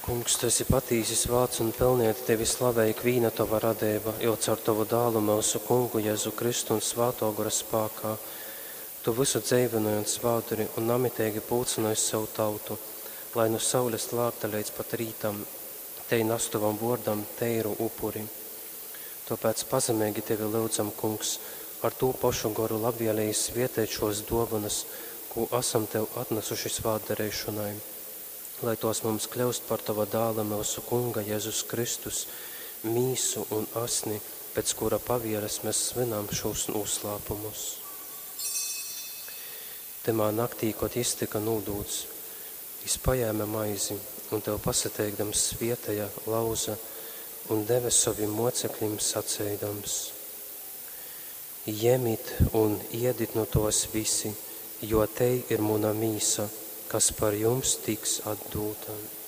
Kungs, tu esi patīsis vārds un pelnieti tevi slavēja kvīna tava radēba, jo caur tavu dālu mūsu kungu Jēzu Kristu un svāto gara spākā. Tu visu dzīvinoji un svāduri un namitēgi pulcinoji savu tautu, lai no saules lākta līdz pat rītam, tei nastuvam vordam teiru upuri. Tāpēc pazemīgi tevi lūdzam, Kungs, ar tū pašu garu labvēlējas vietēt šos dovanas, ko esam tev atnesuši svātdarēšanai, lai tos mums kļūst par tava dāla mūsu kunga Jēzus Kristus, mīsu un asni, pēc kura pavieres mēs svinām šos noslēpumus. Temā naktī, kad iztika nūdūts, izpajēma maizi un tev pasateikdams vietējā lauza un deva saviem mocekļiem sacēdams: Jemit un iedit no tos visi, jo tei ir muna mīsa, kas par jums tiks atdūta.